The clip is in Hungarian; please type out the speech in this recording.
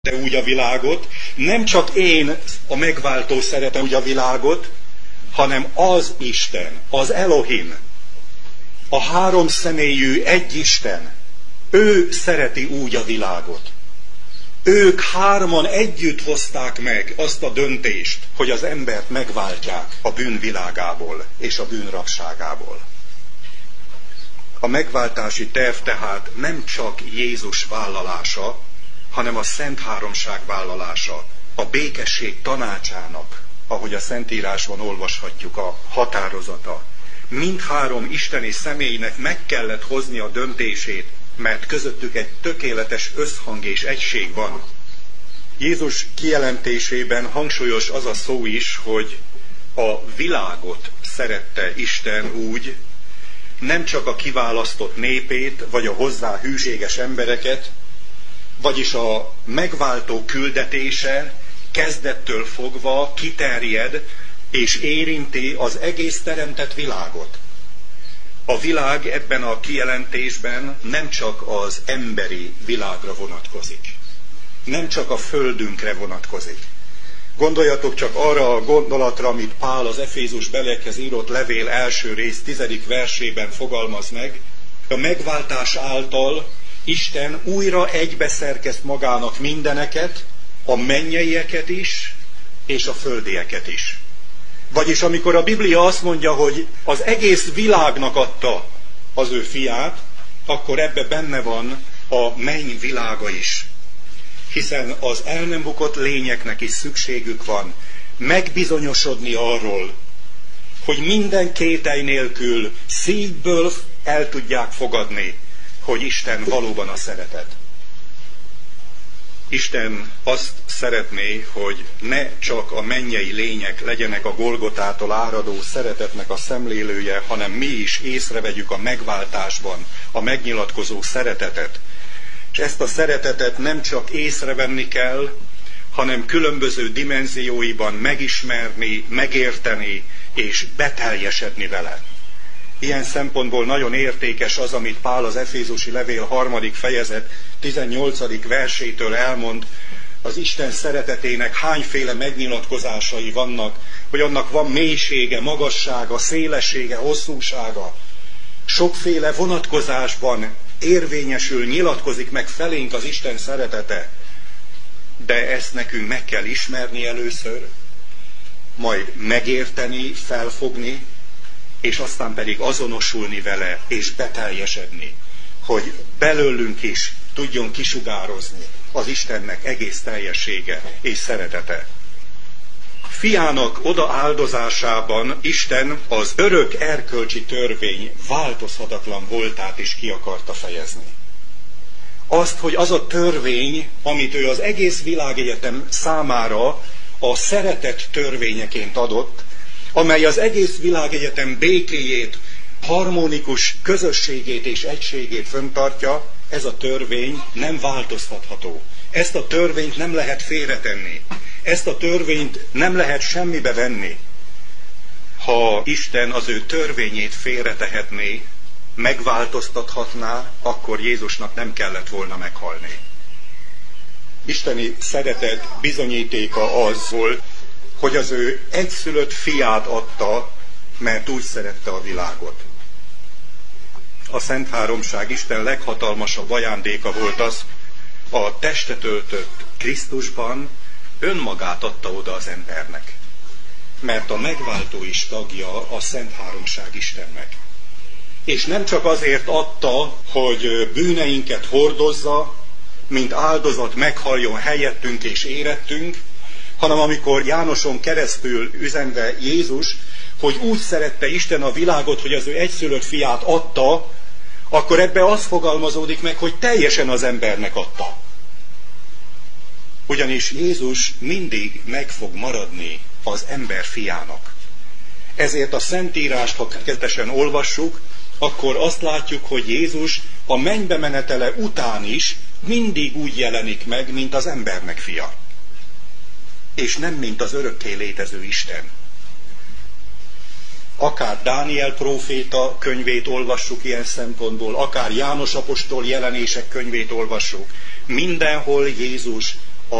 de úgy a világot, nem csak én, a megváltó szeretem úgy a világot, hanem az Isten, az Elohim, a három személyű egy Isten, ő szereti úgy a világot. Ők hárman együtt hozták meg azt a döntést, hogy az embert megváltják a bűnvilágából és a bűnrabságából. A megváltási terv tehát nem csak Jézus vállalása, hanem a Szent Háromság vállalása, a békesség tanácsának, ahogy a Szentírásban olvashatjuk, a határozata. Mindhárom isteni személynek meg kellett hozni a döntését, mert közöttük egy tökéletes összhang és egység van. Jézus kijelentésében hangsúlyos az a szó is, hogy a világot szerette Isten úgy, nem csak a kiválasztott népét, vagy a hozzá hűséges embereket, vagyis a megváltó küldetése kezdettől fogva kiterjed és érinti az egész teremtett világot. A világ ebben a kijelentésben nem csak az emberi világra vonatkozik, nem csak a földünkre vonatkozik. Gondoljatok csak arra a gondolatra, amit Pál az Efézus beliekhez írott levél első rész 10. versében fogalmaz meg. A megváltás által Isten újra egybeszerkezt magának mindeneket, a mennyeieket is, és a földieket is. Vagyis amikor a Biblia azt mondja, hogy az egész világnak adta az ő fiát, akkor ebbe benne van a menny világa is. Hiszen az el nem bukott lényeknek is szükségük van megbizonyosodni arról, hogy minden kételj nélkül szívből el tudják fogadni, hogy Isten valóban a szeretet. Isten azt szeretné, hogy ne csak a mennyei lények legyenek a Golgotától áradó szeretetnek a szemlélője, hanem mi is észrevegyük a megváltásban a megnyilatkozó szeretetet. És ezt a szeretetet nem csak észrevenni kell, hanem különböző dimenzióiban megismerni, megérteni és beteljesedni vele. Ilyen szempontból nagyon értékes az, amit Pál az Efézusi levél 3. fejezet 18. versétől elmond, az Isten szeretetének hányféle megnyilatkozásai vannak, hogy annak van mélysége, magassága, szélessége, hosszúsága. Sokféle vonatkozásban érvényesül, nyilatkozik meg felénk az Isten szeretete, de ezt nekünk meg kell ismerni először, majd megérteni, felfogni, és aztán pedig azonosulni vele, és beteljesedni, hogy belőlünk is tudjon kisugározni az Istennek egész teljessége és szeretete. Fiának odaáldozásában Isten az örök erkölcsi törvény változhatatlan voltát is ki akarta fejezni. Azt, hogy az a törvény, amit ő az egész világegyetem számára a szeretet törvényeként adott, amely az egész világegyetem békéjét, harmonikus közösségét és egységét fenntartja, ez a törvény nem változtatható. Ezt a törvényt nem lehet félretenni. Ezt a törvényt nem lehet semmibe venni. Ha Isten az ő törvényét félretehetné, megváltoztathatná, akkor Jézusnak nem kellett volna meghalni. Isteni szeretet bizonyítéka az volt, hogy az ő egyszülött fiát adta, mert úgy szerette a világot. A Szent Háromság Isten leghatalmasabb ajándéka volt az, a testet öltött Krisztusban önmagát adta oda az embernek. Mert a megváltó is tagja a Szent Háromság Istennek. És nem csak azért adta, hogy bűneinket hordozza, mint áldozat meghaljon helyettünk és érettünk, hanem amikor Jánoson keresztül üzenve Jézus, hogy úgy szerette Isten a világot, hogy az ő egyszülött fiát adta, akkor ebbe az fogalmazódik meg, hogy teljesen az embernek adta. Ugyanis Jézus mindig meg fog maradni az ember fiának. Ezért a Szentírást, ha kezdetesen olvassuk, akkor azt látjuk, hogy Jézus a mennybe menetele után is mindig úgy jelenik meg, mint az embernek fia. És nem mint az örökké létező Isten. Akár Dániel próféta könyvét olvassuk ilyen szempontból, akár János apostol jelenések könyvét olvassuk, mindenhol Jézus